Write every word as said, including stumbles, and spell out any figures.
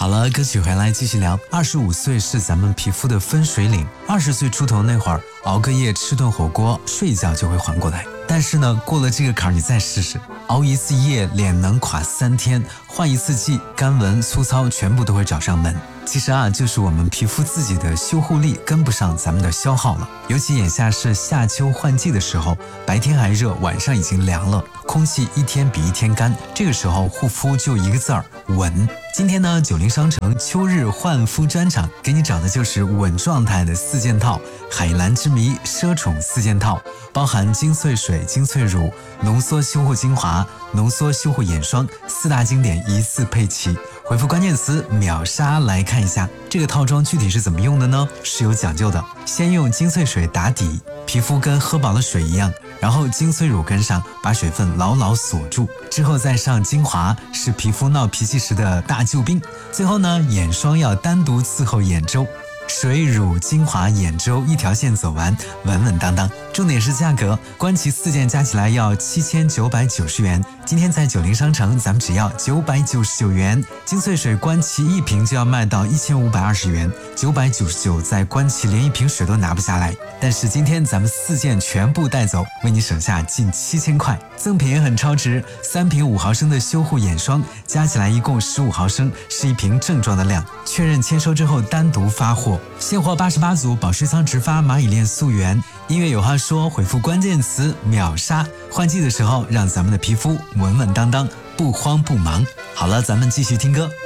好了，歌曲回来继续聊。二十五岁是咱们皮肤的分水岭，二十岁出头那会儿，熬个夜吃顿火锅，睡一觉就会缓过来。但是呢，过了这个坎儿，你再试试，熬一次夜，脸能垮三天；换一次季，干纹粗糙全部都会找上门。其实啊，就是我们皮肤自己的修护力跟不上咱们的消耗了。尤其眼下是夏秋换季的时候，白天还热，晚上已经凉了，空气一天比一天干，这个时候护肤就一个字儿，稳。今天呢，九零商城秋日焕肤专场给你找的就是稳状态的四件套，海蓝之谜奢宠四件套，包含精粹水、精粹乳、浓缩修护精华、浓缩修护眼霜四大经典一次配齐。回复关键词秒杀来看一下这个套装具体是怎么用的呢？是有讲究的。先用精粹水打底，皮肤跟喝饱了水一样，然后精粹乳跟上，把水分牢牢锁住，之后再上精华，是皮肤闹脾气时的大救兵。最后呢，眼霜要单独伺候眼周，水乳精华眼周一条线走完，稳稳当当。重点是价格，观其四件加起来要七千九百九十元，今天在九零商城咱们只要九百九十九元。精粹水观其一瓶就要卖到一千五百二十元，九百九十九在观其连一瓶水都拿不下来。但是今天咱们四件全部带走，为你省下近七千块，赠品也很超值，三瓶五毫升的修护眼霜，加起来一共十五毫升，是一瓶正装的量。确认签收之后单独发货，现货八十八组，保湿仓直发，蚂蚁链溯源。音乐有话说，回复关键词秒杀，换季的时候让咱们的皮肤稳稳当当，不慌不忙。好了，咱们继续听歌。